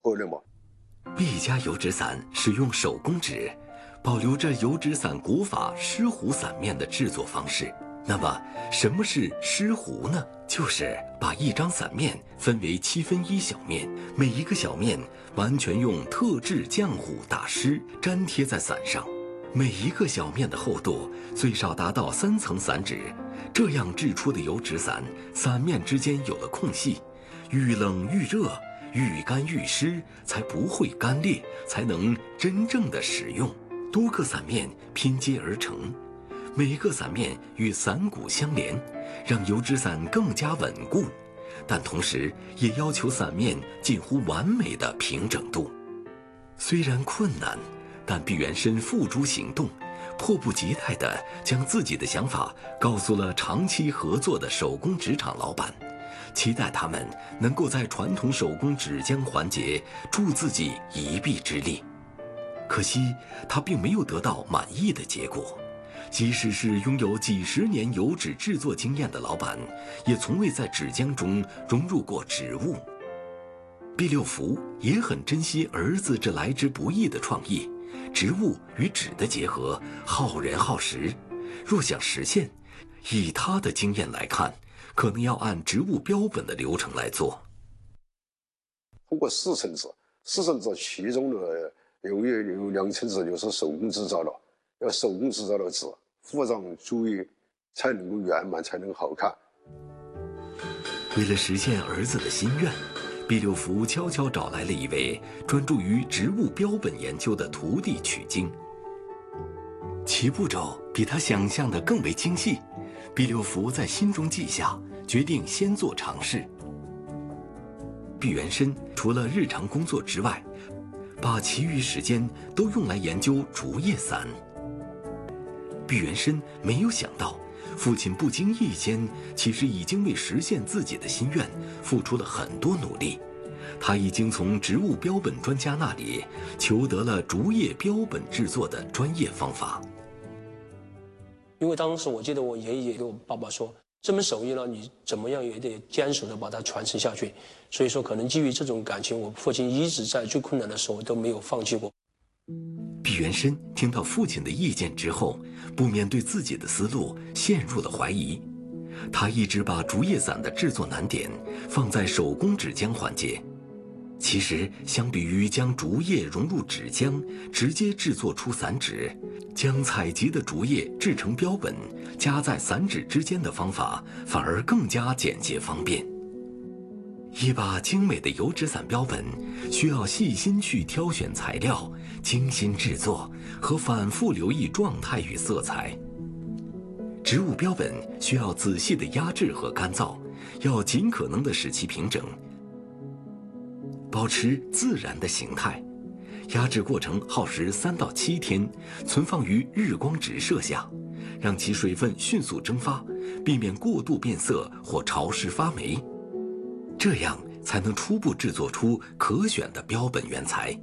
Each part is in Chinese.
可能嘛。 毕加油纸伞使用手工纸，保留着油纸伞古法湿糊伞面的制作方式。那么，什么是湿糊呢？就是把一张伞面分为1/7小面，每一个小面完全用特制浆糊打湿，粘贴在伞上。每一个小面的厚度最少达到3层伞纸，这样制出的油纸伞，伞面之间有了空隙，遇冷遇热，遇干遇湿，才不会干裂，才能真正的使用。多个伞面拼接而成，每个伞面与伞骨相连，让油纸伞更加稳固，但同时也要求伞面近乎完美的平整度。虽然困难，但毕元申付诸行动，迫不及待地将自己的想法告诉了长期合作的手工纸厂老板，期待他们能够在传统手工纸浆环节助自己一臂之力。可惜他并没有得到满意的结果，即使是拥有几10年油纸制作经验的老板，也从未在纸浆中融入过纸物。毕六福也很珍惜儿子这来之不易的创意，植物与纸的结合耗人耗时，若想实现，以他的经验来看，可能要按植物标本的流程来做。 通过4层纸，4层纸其中的有2层纸就是手工制造了，要手工制造的纸附上竹叶才能够圆满，才能好看。 为了实现儿子的心愿，毕六福悄悄找来了一位专注于植物标本研究的徒弟取经。其步骤比他想象的更为精细，毕六福在心中记下，决定先做尝试。毕元申除了日常工作之外，把其余时间都用来研究竹叶伞。毕元申没有想到，父亲不经意间其实已经为实现自己的心愿付出了很多努力。他已经从植物标本专家那里求得了竹叶标本制作的专业方法。 因为当时我记得我爷爷跟我爸爸说，这门手艺呢，你怎么样也得坚守的把它传承下去。所以说，可能基于这种感情，我父亲一直在最困难的时候都没有放弃过。 毕元申听到父亲的意见之后，不免对自己的思路陷入了怀疑。他一直把竹叶伞的制作难点放在手工纸浆环节。其实，相比于将竹叶融入纸浆，直接制作出伞纸，将采集的竹叶制成标本，夹在伞纸之间的方法，反而更加简洁方便。一把精美的油纸伞标本，需要细心去挑选材料，精心制作和反复留意状态与色彩。植物标本需要仔细的压制和干燥，要尽可能的使其平整，保持自然的形态。压制过程耗时3到7天，存放于日光直射下，让其水分迅速蒸发，避免过度变色或潮湿发霉。这样才能初步制作出可选的标本原材。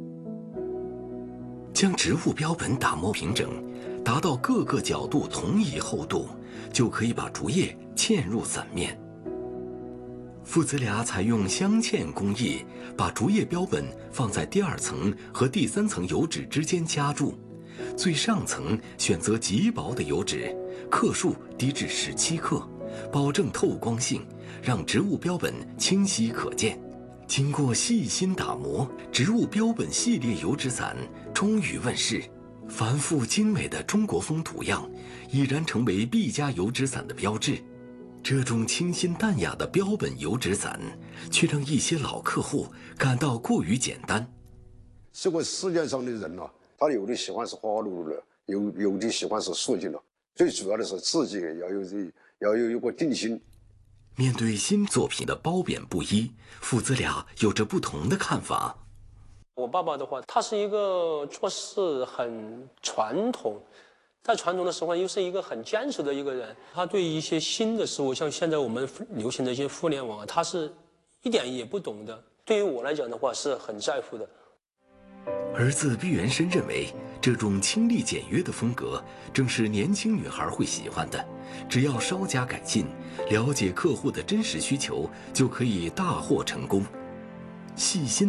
将植物标本打磨平整，达到各个角度同一厚度，就可以把竹叶嵌入伞面。父子俩采用镶嵌工艺，把竹叶标本放在第2层和第3层油纸之间夹住，最上层选择极薄的油纸，克数低至17克，保证透光性，让植物标本清晰可见。经过细心打磨，植物标本系列油纸伞终于问世。繁复精美的中国风图样已然成为毕加油纸伞的标志。这种清新淡雅的标本油纸伞，却让一些老客户感到过于简单。 这个世界上的人啊，他有的喜欢是花碌碌的，有的喜欢是素净的。最主要的是自己要有一个定心。 面对新作品的褒贬不一，父子俩有着不同的看法。 我爸爸的话，他是一个做事很传统，在传统的时候又是一个很坚持的一个人。他对一些新的事物，像现在我们流行的一些互联网，他是一点也不懂的。对于我来讲的话，是很在乎的。 儿子毕元申认为，这种清丽简约的风格正是年轻女孩会喜欢的，只要稍加改进，了解客户的真实需求，就可以大获成功。细心